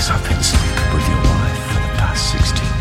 I've been sleeping with your wife for the past 16